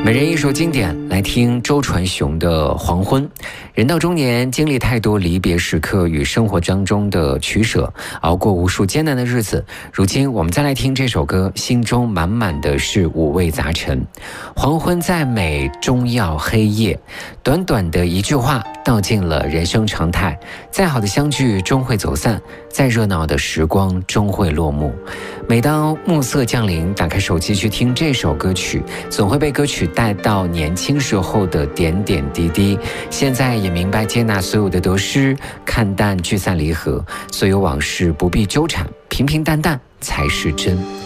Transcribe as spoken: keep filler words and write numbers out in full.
每人一首经典，来听周传雄的《黄昏》。人到中年，经历太多离别时刻与生活当中的取舍，熬过无数艰难的日子。如今我们再来听这首歌，心中满满的是五味杂陈。黄昏再美，终要黑夜。短短的一句话，道尽了人生常态。再好的相聚，终会走散；再热闹的时光，终会落幕。每当暮色降临，打开手机去听这首歌曲，总会被歌曲带到年轻时候的点点滴滴。现在也明白接纳所有的得失，看淡聚散离合，所有往事不必纠缠，平平淡淡才是真。